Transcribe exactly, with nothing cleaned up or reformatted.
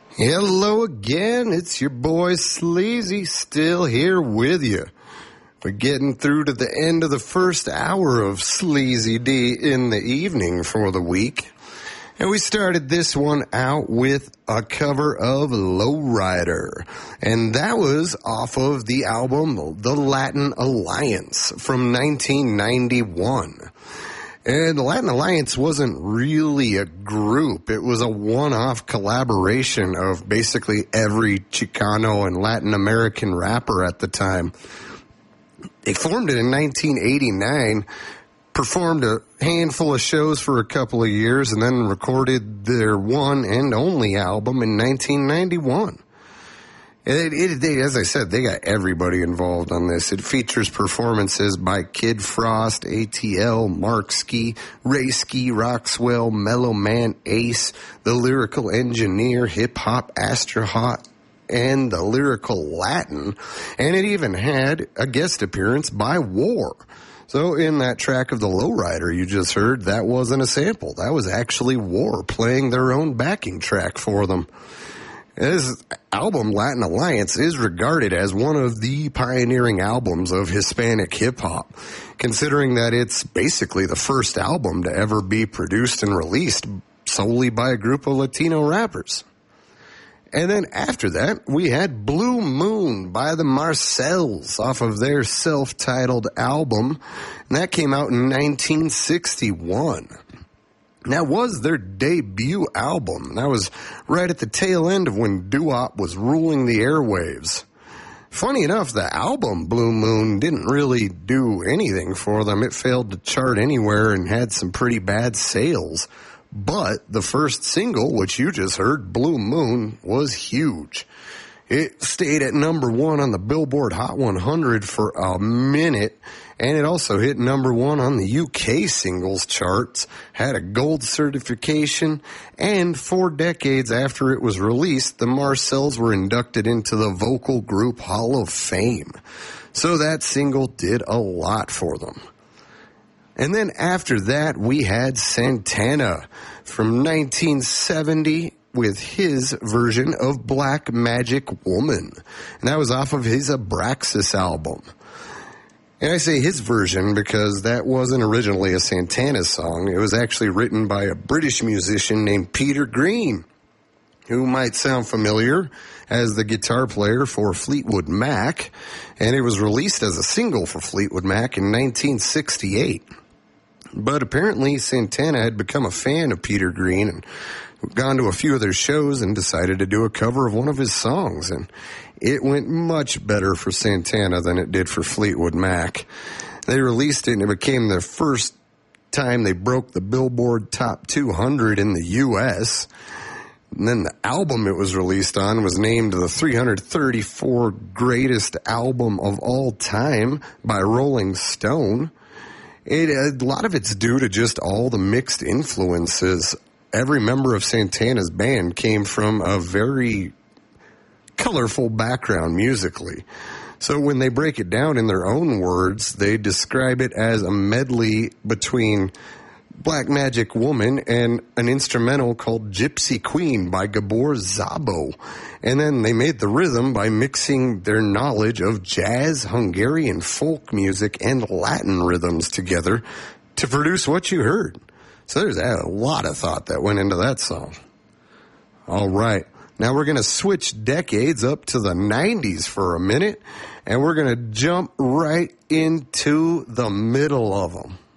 Hello again, it's your boy Sleazy, still here with you. We're getting through to the end of the first hour of Sleazy D in the evening for the week. And we started this one out with a cover of Lowrider. And that was off of the album The Latin Alliance from nineteen ninety-one. And the Latin Alliance wasn't really a group. It was a one-off collaboration of basically every Chicano and Latin American rapper at the time. They formed it in nineteen eighty-nine, performed a handful of shows for a couple of years, and then recorded their one and only album in nineteen ninety-one. It, it, they, as I said, they got everybody involved on this. It features performances by Kid Frost, A T L, Mark Ski, Ray Ski, Roxwell, Mellow Man, Ace, The Lyrical Engineer, Hip Hop, Astra Hot, and The Lyrical Latin. And it even had a guest appearance by War. So in that track of the Lowrider you just heard, that wasn't a sample. That was actually War playing their own backing track for them. This album, Latin Alliance, is regarded as one of the pioneering albums of Hispanic hip-hop, considering that it's basically the first album to ever be produced and released solely by a group of Latino rappers. And then after that, we had Blue Moon by the Marcells off of their self-titled album, and that came out in nineteen sixty-one. That was their debut album. That was right at the tail end of when doo-wop was ruling the airwaves. Funny enough, the album Blue Moon didn't really do anything for them. It failed to chart anywhere and had some pretty bad sales. But the first single, which you just heard, Blue Moon, was huge. It stayed at number one on the Billboard Hot one hundred for a minute, and it also hit number one on the U K singles charts, had a gold certification, and four decades after it was released, the Marcells were inducted into the Vocal Group Hall of Fame. So that single did a lot for them. And then after that, we had Santana from nineteen seventy with his version of Black Magic Woman. And that was off of his Abraxas album. And I say his version because that wasn't originally a Santana song. It was actually written by a British musician named Peter Green, who might sound familiar as the guitar player for Fleetwood Mac. And it was released as a single for Fleetwood Mac in nineteen sixty-eight. But apparently Santana had become a fan of Peter Green and gone to a few of their shows and decided to do a cover of one of his songs. And it went much better for Santana than it did for Fleetwood Mac. They released it and it became their first time they broke the Billboard Top two hundred in the U S And then the album it was released on was named the three hundred thirty-fourth greatest album of all time by Rolling Stone. It, a lot of it's due to just all the mixed influences. Every member of Santana's band came from a very colorful background musically. So when they break it down in their own words, they describe it as a medley between Black Magic Woman and an instrumental called Gypsy Queen by Gabor Szabo. And then they made the rhythm by mixing their knowledge of jazz, Hungarian folk music, and Latin rhythms together to produce what you heard. So there's a lot of thought that went into that song. All right. Now we're going to switch decades up to the nineties for a minute, and we're going to jump right into the middle of them.